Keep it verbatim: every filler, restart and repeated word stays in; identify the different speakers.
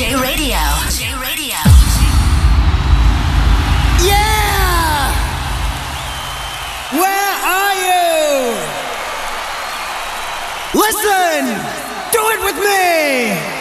Speaker 1: J Radio. J Radio.
Speaker 2: Yeah! Where are you? Listen! Do it with me!